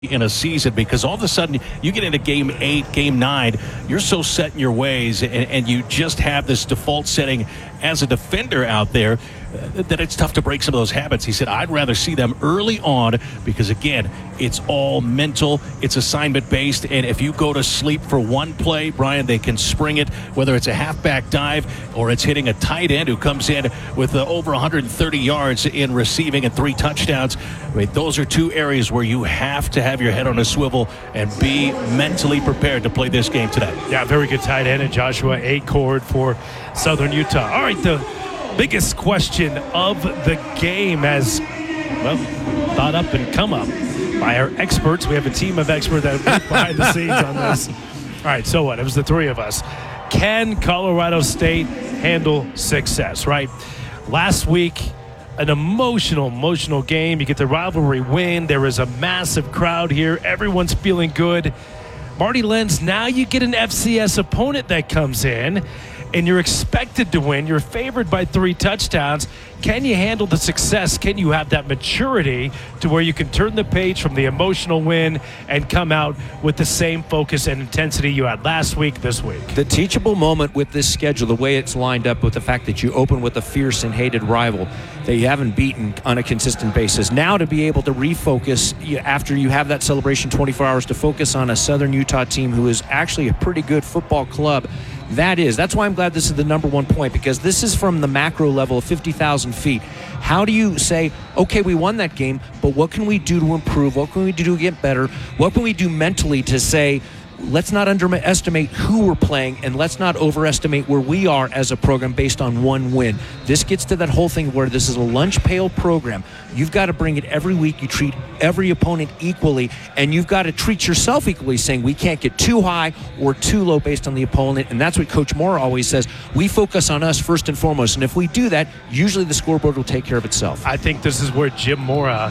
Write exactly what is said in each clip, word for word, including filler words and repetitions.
in a season, because all of a sudden you get into game eight, game nine, you're so set in your ways, and, and you just have this default setting as a defender out there uh, that it's tough to break some of those habits. He said, I'd rather see them early on because, again, it's all mental, it's assignment based, and if you go to sleep for one play, Brian, they can spring it, whether it's a halfback dive or it's hitting a tight end who comes in with uh, over one hundred thirty yards in receiving and three touchdowns. I mean, those are two areas where you have to have your head on a swivel and be mentally prepared to play this game today. Yeah, very good tight end, and Joshua Acord for Southern Utah. All right, the biggest question of the game has, well, thought up and come up by our experts. We have a team of experts that work behind the scenes on this. All right, so what? It was the three of us. Can Colorado State handle success, right? Last week, an emotional, emotional game. You get the rivalry win. There is a massive crowd here. Everyone's feeling good. Marty Lenz, now you get an F C S opponent that comes in, and you're expected to win. You're favored by three touchdowns. Can you handle the success? Can you have that maturity to where you can turn the page from the emotional win and come out with the same focus and intensity you had last week, this week? The teachable moment with this schedule, the way it's lined up with the fact that you open with a fierce and hated rival that you haven't beaten on a consistent basis. Now to be able to refocus after you have that celebration twenty-four hours to focus on a Southern Utah team who is actually a pretty good football club. That is. That's why I'm glad this is the number one point, because this is from the macro level of fifty thousand feet. How do you say, okay, we won that game, but what can we do to improve? What can we do to get better? What can we do mentally to say, let's not underestimate who we're playing, and let's not overestimate where we are as a program based on one win. This gets to that whole thing where this is a lunch pail program. You've got to bring it every week. You treat every opponent equally, and you've got to treat yourself equally, saying we can't get too high or too low based on the opponent, and that's what Coach Moore always says. We focus on us first and foremost, and if we do that, usually the scoreboard will take care of itself. I think this is where Jim Mora,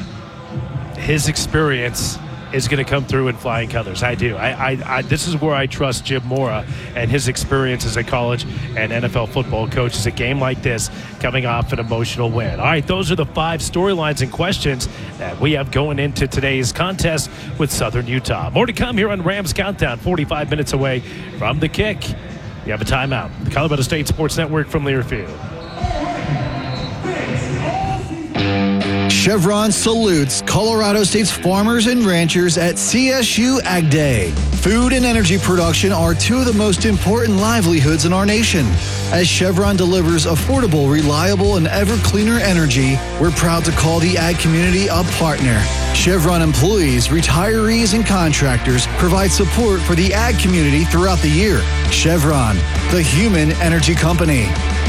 his experience is going to come through in flying colors. I do. I, I, I, this is where I trust Jim Mora and his experience as a college and N F L football coach. Is a game like this coming off an emotional win. All right, those are the five storylines and questions that we have going into today's contest with Southern Utah. More to come here on Rams Countdown, forty-five minutes away from the kick. You have a timeout. The Colorado State Sports Network from Learfield. Chevron salutes Colorado State's farmers and ranchers at C S U Ag Day. Food and energy production are two of the most important livelihoods in our nation. As Chevron delivers affordable, reliable, and ever cleaner energy, we're proud to call the ag community a partner. Chevron employees, retirees, and contractors provide support for the ag community throughout the year. Chevron, the human energy company.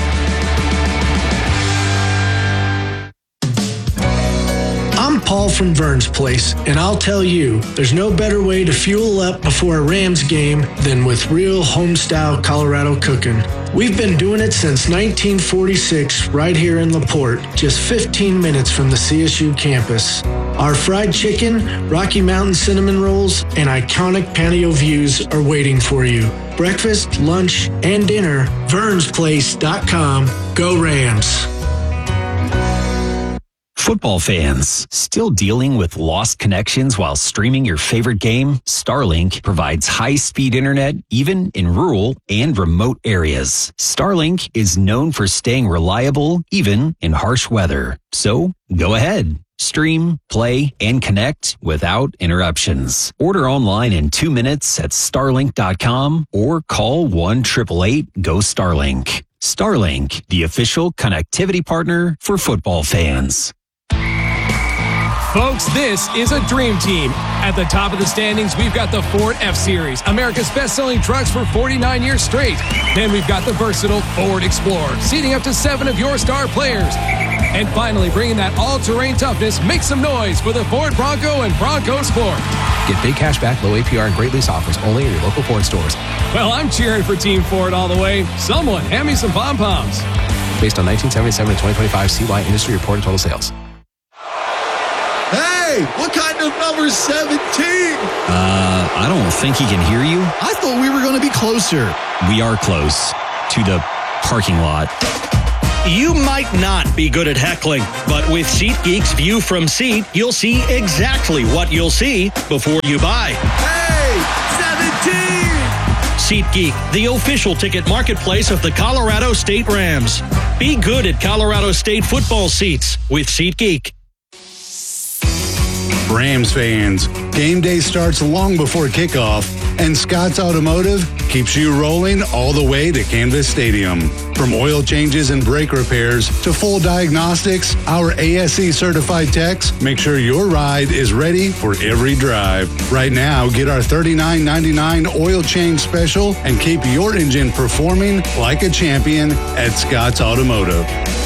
Paul from Vern's Place, and I'll tell you, there's no better way to fuel up before a Rams game than with real home-style Colorado cooking. We've been doing it since nineteen forty-six right here in LaPorte, just fifteen minutes from the C S U campus. Our fried chicken, Rocky Mountain cinnamon rolls, and iconic patio views are waiting for you. Breakfast, lunch, and dinner, verns place dot com. Go Rams! Football fans, still dealing with lost connections while streaming your favorite game? Starlink provides high-speed internet even in rural and remote areas. Starlink is known for staying reliable even in harsh weather. So, go ahead. Stream, play, and connect without interruptions. Order online in two minutes at starlink dot com or call one eight eight eight, G O Starlink. Starlink, the official connectivity partner for football fans. Folks, this is a dream team. At the top of the standings, we've got the Ford F-Series, America's best-selling trucks for forty-nine years straight. Then we've got the versatile Ford Explorer, seating up to seven of your star players. And finally, bringing that all-terrain toughness, make some noise for the Ford Bronco and Bronco Sport. Get big cash back, low A P R, and great lease offers only in your local Ford stores. Well, I'm cheering for Team Ford all the way. Someone, hand me some pom-poms. Based on nineteen seventy-seven to twenty twenty-five C Y industry reported total sales. Hey, what kind of number seventeen? Uh, I don't think he can hear you. I thought we were going to be closer. We are close to the parking lot. You might not be good at heckling, but with SeatGeek's View from Seat, you'll see exactly what you'll see before you buy. Hey, seventeen! SeatGeek, the official ticket marketplace of the Colorado State Rams. Be good at Colorado State football seats with SeatGeek. Rams fans, game day starts long before kickoff, and Scott's Automotive keeps you rolling all the way to Canvas Stadium. From oil changes and brake repairs to full diagnostics, our A S E certified techs make sure your ride is ready for every drive. Right now, get our thirty-nine ninety-nine oil change special and keep your engine performing like a champion at Scott's Automotive.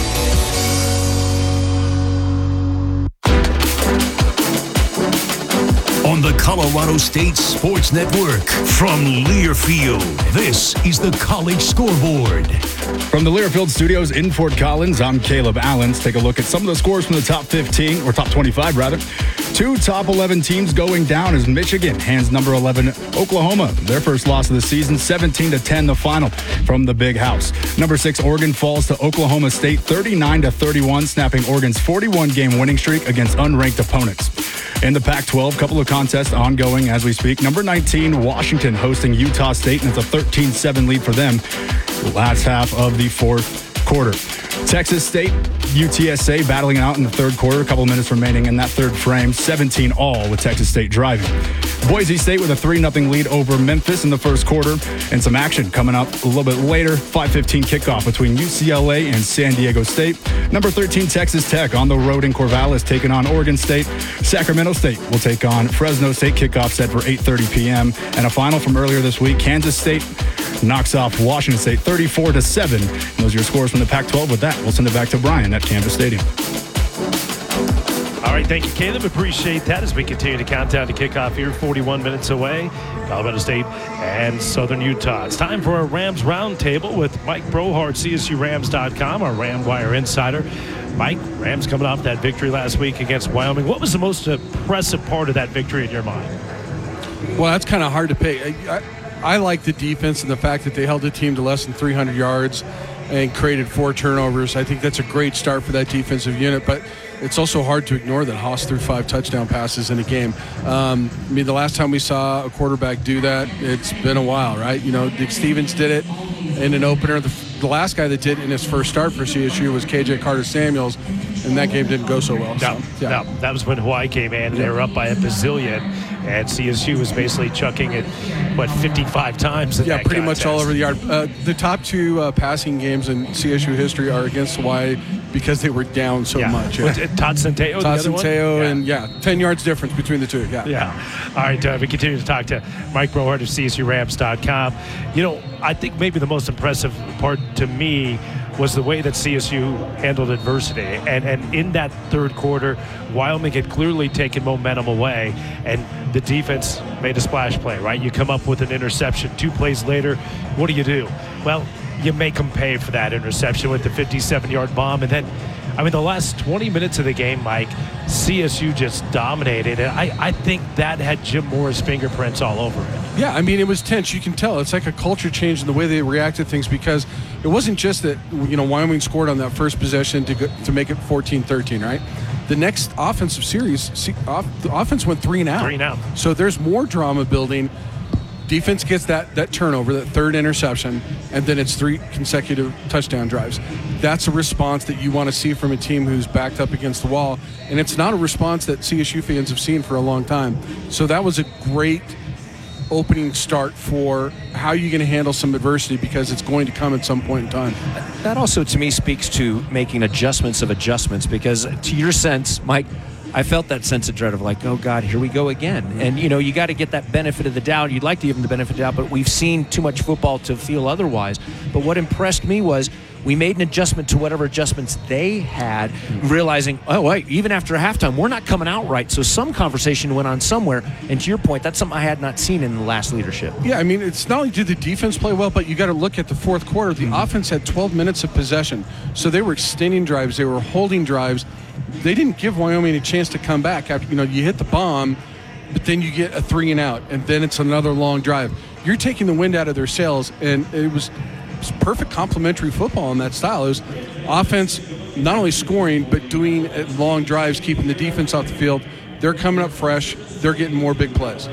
On the Colorado State Sports Network from Learfield, this is the College Scoreboard. From the Learfield Studios in Fort Collins, I'm Caleb Allen. Let's take a look at some of the scores from the top fifteen, or top twenty-five rather. Two top eleven teams going down as Michigan hands number eleven Oklahoma their first loss of the season, seventeen to ten the final from the Big House. Number six Oregon falls to Oklahoma State thirty-nine to thirty-one, snapping Oregon's forty-one game winning streak against unranked opponents. In the Pac twelve, couple of contests ongoing as we speak. Number nineteen, Washington hosting Utah State, and it's a thirteen seven lead for them the last half of the fourth quarter. Texas State, U T S A battling out in the third quarter, a couple of minutes remaining in that third frame, seventeen all with Texas State driving. Boise State with a three nothing lead over Memphis in the first quarter, and some action coming up a little bit later. five fifteen kickoff between U C L A and San Diego State. Number thirteen, Texas Tech on the road in Corvallis taking on Oregon State. Sacramento State will take on Fresno State, kickoff set for eight thirty p.m. And a final from earlier this week, Kansas State knocks off Washington State thirty-four to seven. And those are your scores from the Pac twelve. With that, we'll send it back to Brian at Canvas Stadium. All right, thank you, Caleb. Appreciate that as we continue to count down to kickoff here, forty-one minutes away. Colorado State and Southern Utah. It's time for a Rams Roundtable with Mike Brohard, C S U Rams dot com, our RamWire insider. Mike, Rams coming off that victory last week against Wyoming. What was the most impressive part of that victory in your mind? Well, that's kind of hard to pick. I, I, I like the defense and the fact that they held the team to less than three hundred yards and created four turnovers. I think that's a great start for that defensive unit, but it's also hard to ignore that Haas threw five touchdown passes in a game. Um, I mean, the last time we saw a quarterback do that, it's been a while, right? You know, Dick Stevens did it in an opener. The, the last guy that did in his first start for C S U was K J Carter-Samuels, and that game didn't go so well. No, so, yeah. no, that was when Hawaii came in, and they were up by a bazillion, and C S U was basically chucking it, what, fifty-five times in Yeah, that pretty contest. much all over the yard. Uh, the top two uh, passing games in C S U history are against Hawaii because they were down so yeah. much. Was it Todd Centeio, Todd the other Centeio, one? and yeah, ten yards difference between the two. Yeah. Yeah. All right, uh, we continue to talk to Mike Brohard of C S U Rams dot com. You know, I think maybe the most impressive part to me was the way that C S U handled adversity. And, and in that third quarter, Wyoming had clearly taken momentum away, and the defense made a splash play, right? You come up with an interception. Two plays later, what do you do? Well, you make them pay for that interception with the fifty-seven yard bomb. And then, I mean, the last twenty minutes of the game, Mike, C S U just dominated. And I, I think that had Jim Moore's fingerprints all over it. Yeah, I mean, it was tense. You can tell. It's like a culture change in the way they reacted to things, because it wasn't just that, you know, Wyoming scored on that first possession to go, to make it fourteen thirteen, right? The next offensive series, the offense went three and out. Three and out. So there's more drama building. Defense gets that that turnover, that third interception, and then it's three consecutive touchdown drives. That's a response that you want to see from a team who's backed up against the wall, and it's not a response that C S U fans have seen for a long time. So that was a great opening start for how you're going to handle some adversity, because it's going to come at some point in time. That also, to me, speaks to making adjustments of adjustments, because to your sense, Mike, I felt that sense of dread of like, oh, God, here we go again. And, you know, you got to get that benefit of the doubt. You'd like to give them the benefit of the doubt, but we've seen too much football to feel otherwise. But what impressed me was we made an adjustment to whatever adjustments they had, realizing, oh, wait, even after halftime, we're not coming out right. So some conversation went on somewhere. And to your point, that's something I had not seen in the last leadership. Yeah, I mean, it's not only did the defense play well, but you got to look at the fourth quarter. The mm-hmm. offense had twelve minutes of possession. So they were extending drives. They were holding drives. They didn't give Wyoming a chance to come back. After, you know, you hit the bomb, but then you get a three and out, and then it's another long drive. You're taking the wind out of their sails, and it was, it was perfect complementary football in that style. It was offense not only scoring but doing long drives, keeping the defense off the field. They're coming up fresh. They're getting more big plays.